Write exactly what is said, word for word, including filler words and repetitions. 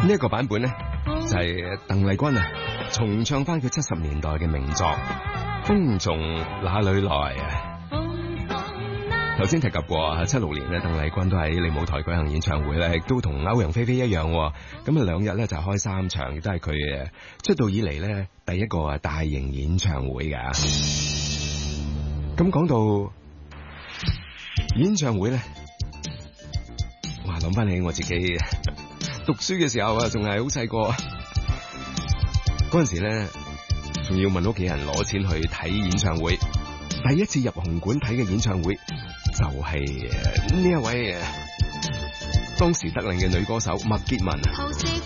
呢一個版本咧就係鄧麗君啊重唱翻佢七十年代嘅名作《風從哪裏來》啊。頭先提及過，七六年咧，鄧麗君都喺利舞台舉行演唱會咧，亦都同歐陽菲菲一樣，咁啊兩日咧就開三場，亦都係佢誒出道以嚟咧第一個大型演唱會噶。咁講到演唱會咧，哇諗翻起我自己讀書嘅時候啊，仲係好細個，嗰陣時咧仲要問屋企人攞錢去睇演唱會，第一次入紅館睇嘅演唱會。就係呢一位當時得令嘅女歌手麥潔文。